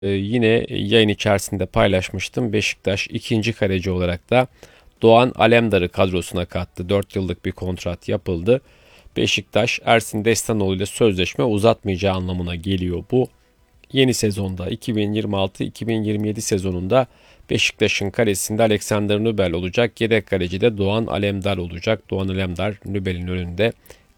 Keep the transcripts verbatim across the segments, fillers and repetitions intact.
Ee, yine yayın içerisinde paylaşmıştım. Beşiktaş ikinci kaleci olarak da Doğan Alemdar'ı kadrosuna kattı. dört yıllık bir kontrat yapıldı. Beşiktaş Ersin Destanoğlu ile sözleşme uzatmayacağı anlamına geliyor bu. Yeni sezonda iki bin yirmi altı iki bin yirmi yedi sezonunda Beşiktaş'ın kalesinde Alexander Nübel olacak. Yedek kaleci de Doğan Alemdar olacak. Doğan Alemdar Nübel'in önünde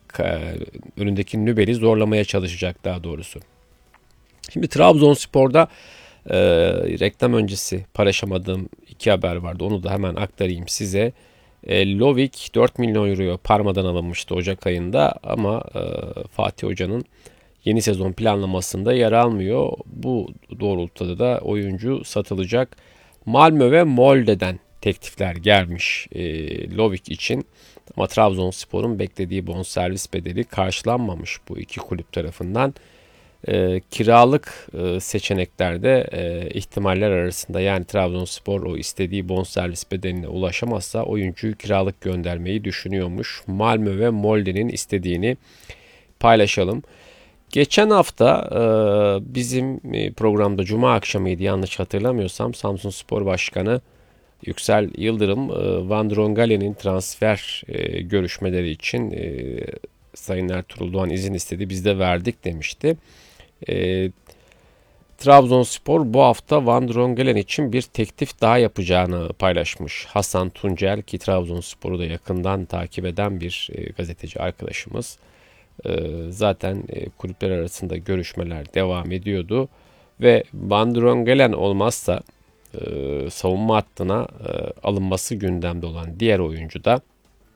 önündeki Nübel'i zorlamaya çalışacak daha doğrusu. Şimdi Trabzonspor'da e, reklam öncesi paylaşamadığım iki haber vardı. Onu da hemen aktarayım size. E, Lovik dört milyon euroya Parma'dan alınmıştı Ocak ayında ama e, Fatih Hoca'nın yeni sezon planlamasında yer almıyor. Bu doğrultuda da oyuncu satılacak. Malmö ve Molde'den teklifler gelmiş e, Lovik için. Ama Trabzonspor'un beklediği bonservis bedeli karşılanmamış bu iki kulüp tarafından. E, kiralık e, seçeneklerde e, ihtimaller arasında, yani Trabzonspor o istediği bonservis bedeline ulaşamazsa oyuncuyu kiralık göndermeyi düşünüyormuş. Malmö ve Molde'nin istediğini paylaşalım. Geçen hafta e, bizim programda Cuma akşamıydı yanlış hatırlamıyorsam, Samsunspor Başkanı Yüksel Yıldırım e, Van Drongale'nin transfer e, görüşmeleri için e, Sayın Ertuğrul Doğan izin istedi, biz de verdik demişti. E, Trabzonspor bu hafta Van Drongelen için bir teklif daha yapacağını paylaşmış. Hasan Tuncel, ki Trabzonspor'u da yakından takip eden bir e, gazeteci arkadaşımız. E, zaten e, kulüpler arasında görüşmeler devam ediyordu. Ve Van Drongelen olmazsa e, savunma hattına e, alınması gündemde olan diğer oyuncu da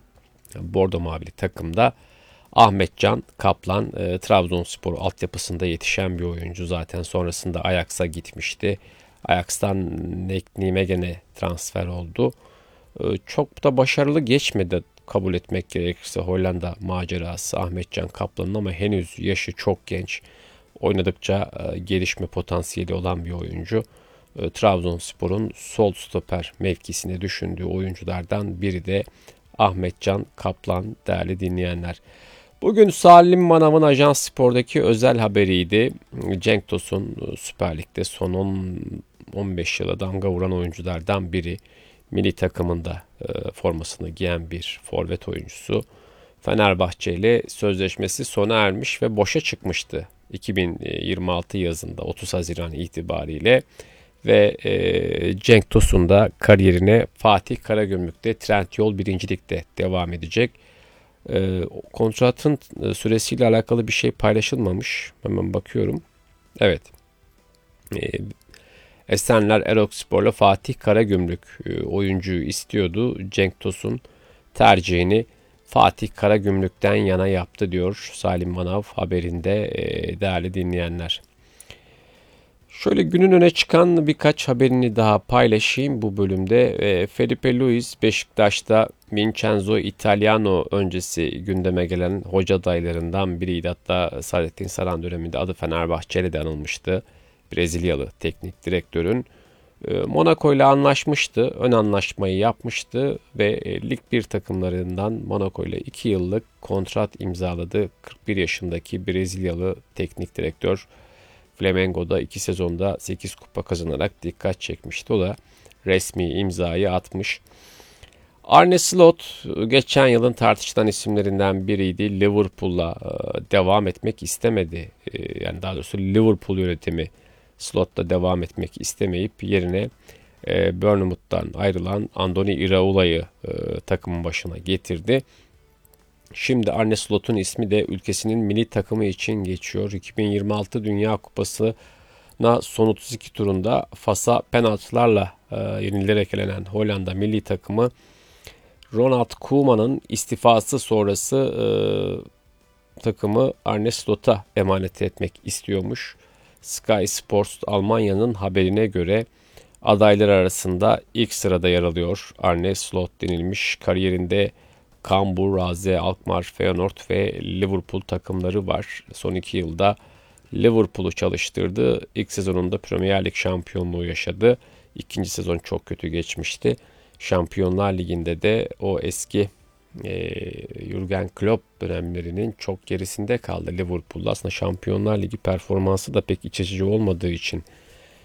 Bordo Mavili takımda Ahmetcan Kaplan. e, Trabzonspor altyapısında yetişen bir oyuncu, zaten sonrasında Ajax'a gitmişti. Ajax'tan Nijmegen'e transfer oldu. E, çok da başarılı geçmedi kabul etmek gerekirse Hollanda macerası Ahmetcan Kaplan'ın, ama henüz yaşı çok genç. Oynadıkça e, gelişme potansiyeli olan bir oyuncu. E, Trabzonspor'un sol stoper mevkisine düşündüğü oyunculardan biri de Ahmetcan Kaplan değerli dinleyenler. Bugün Salim Manav'ın Ajans Spor'daki özel haberiydi. Cenk Tosun Süper Lig'de son on on beş yıla damga vuran oyunculardan biri. Milli takımında e, formasını giyen bir forvet oyuncusu. Fenerbahçe ile sözleşmesi sona ermiş ve boşa çıkmıştı iki bin yirmi altı yazında otuz Haziran itibariyle. Ve e, Cenk Tosun da kariyerine Fatih Karagümrük'te Trendyol birinci Lig'de devam edecek. E, kontratın süresiyle alakalı bir şey paylaşılmamış. Hemen bakıyorum. Evet. E, Esenler Erokspor'la Fatih Karagümrük e, oyuncuyu istiyordu. Cenk Tosun tercihini Fatih Karagümrük'ten yana yaptı diyor Salim Manav haberinde e, değerli dinleyenler. Şöyle günün öne çıkan birkaç haberini daha paylaşayım bu bölümde. E, Felipe Luis Beşiktaş'ta Vincenzo Italiano öncesi gündeme gelen hoca adaylarından biriydi. Hatta Saadettin Saran döneminde adı Fenerbahçe'yle de anılmıştı. Brezilyalı teknik direktörün e, Monaco ile anlaşmıştı. Ön anlaşmayı yapmıştı ve e, Lig bir takımlarından Monaco ile iki yıllık kontrat imzaladı. kırk bir yaşındaki Brezilyalı teknik direktör Flamengo'da iki sezonda sekiz kupa kazanarak dikkat çekmişti. O da resmi imzayı atmış. Arne Slot geçen yılın tartışılan isimlerinden biriydi. Liverpool'la devam etmek istemedi. Yani daha doğrusu Liverpool yönetimi Slot'la devam etmek istemeyip yerine Bournemouth'tan ayrılan Andoni Iraola'yı takımın başına getirdi. Şimdi Arne Slot'un ismi de ülkesinin milli takımı için geçiyor. iki bin yirmi altı Dünya Kupası'na son otuz iki turunda Fas'a penaltılarla e, yenilerek elenen Hollanda milli takımı Ronald Koeman'ın istifası sonrası e, takımı Arne Slot'a emanet etmek istiyormuş. Sky Sports Almanya'nın haberine göre adaylar arasında ilk sırada yer alıyor Arne Slot denilmiş. Kariyerinde Cambuur, A Z Alkmaar, Feyenoord ve Liverpool takımları var. Son iki yılda Liverpool'u çalıştırdı. İlk sezonunda Premier Lig şampiyonluğu yaşadı. İkinci sezon çok kötü geçmişti. Şampiyonlar Ligi'nde de o eski e, Jürgen Klopp dönemlerinin çok gerisinde kaldı Liverpool'da. Aslında Şampiyonlar Ligi performansı da pek iç açıcı olmadığı için